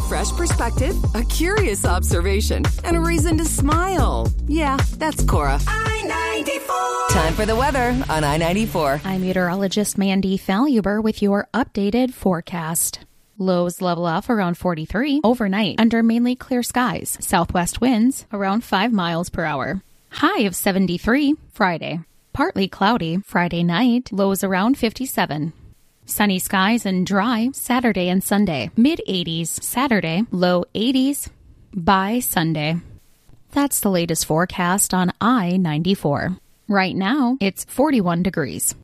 fresh perspective, a curious observation, and a reason to smile. Yeah, that's Cora. I-94. Time for the weather on I-94. I'm meteorologist Mandy Faluber with your updated forecast. Lows level off around 43 overnight under mainly clear skies. Southwest winds around 5 miles per hour. High of 73 Friday. Partly cloudy Friday night. Lows around 57. Sunny skies and dry Saturday and Sunday. Mid-80s Saturday. Low 80s by Sunday. That's the latest forecast on I-94. Right now, it's 41 degrees.